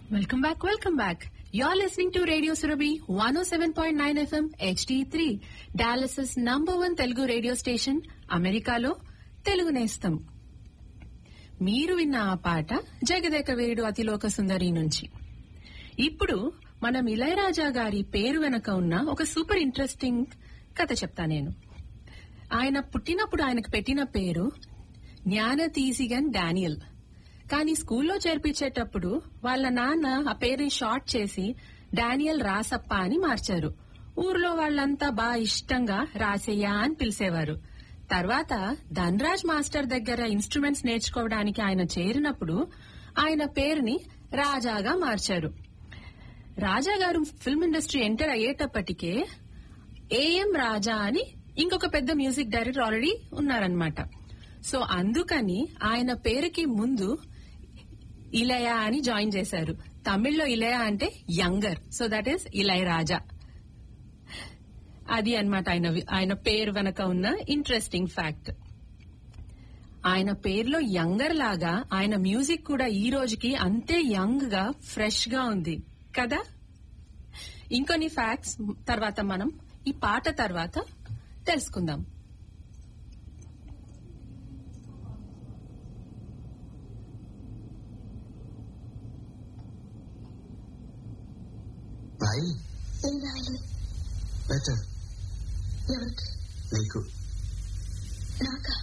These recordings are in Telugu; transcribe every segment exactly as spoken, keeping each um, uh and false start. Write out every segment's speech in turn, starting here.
Welcome back, welcome back. You're listening to Radio Surabhi one oh seven point nine F M H D three, Dallas's number one Telugu radio station, అమెరికాలో తెలుగు నేస్తం. మీరు విన్న ఆ పాట జగదేక వీరుడు అతిలోక సుందరి నుంచి. ఇప్పుడు మనం ఇళయరాజా గారి పేరు వెనక ఉన్న ఒక సూపర్ ఇంట్రెస్టింగ్ కథ చెప్తా నేను. ఆయన పుట్టినప్పుడు ఆయనకు పెట్టిన పేరు జ్ఞానతీసిగన్ డానియల్. కానీ స్కూల్లో చేర్పించేటప్పుడు వాళ్ళ నాన్న ఆ పేరుని షార్ట్ చేసి డానియల్ రాసప్ప అని మార్చారు. ఊర్లో వాళ్ళంతా బాగా ఇష్టంగా రాసయ్య అని పిలిచేవారు. తర్వాత ధనరాజ్ మాస్టర్ దగ్గర ఇన్స్ట్రుమెంట్స్ నేర్చుకోవడానికి ఆయన చేరినప్పుడు ఆయన పేరుని రాజాగా మార్చారు. రాజా గారు ఫిల్మ్ ఇండస్ట్రీ ఎంటర్ అయ్యేటప్పటికే ఏఎం రాజా అని ఇంకొక పెద్ద మ్యూజిక్ డైరెక్టర్ ఆల్రెడీ ఉన్నారనమాట. సో అందుకని ఆయన పేరుకి ముందు ఇళయ అని జాయిన్ చేశారు. తమిళ్లో ఇళయ అంటే younger, so that is Ilaiyaraaja. అది అన్నమాట ఆయన ఆయన పేరు వెనక ఉన్న ఇంట్రెస్టింగ్ ఫ్యాక్ట్. ఆయన పేరులో యంగర్ లాగా ఆయన మ్యూజిక్ కూడా ఈ రోజుకి అంతే యంగ్ గా ఫ్రెష్ గా ఉంది కదా. ఇంకొన్ని ఫ్యాక్ట్స్ తర్వాత మనం ఈ పాట తర్వాత తెలుసుకుందాం. ఏం రాయాలి? లెటర్. ఎవరికి? నీకు. నాకా?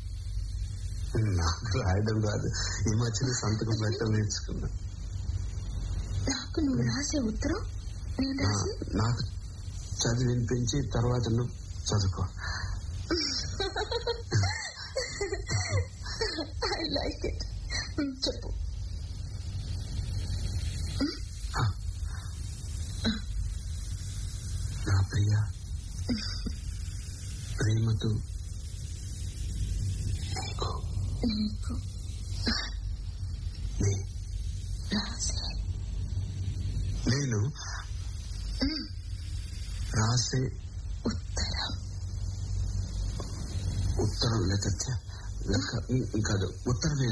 నాకు రాయడం రాదు. ఈ మధ్యన సంతకం లెటర్ నేర్చుకున్నా. నాకు నువ్వు రాసే ఉత్తరం నాకు చదివి వినిపించి తర్వాత నువ్వు చదువుకో. I like it. చెప్పు. నా ప్రియ, ప్రేమతో నీకు నీకు నేను రాసే ఉత్తరం ఉత్తరం లెక్క కాదు ఉత్తరమే